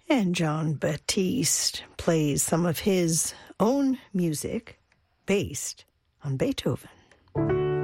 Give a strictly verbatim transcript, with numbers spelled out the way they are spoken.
And Jon Batiste plays some of his own music based on Beethoven.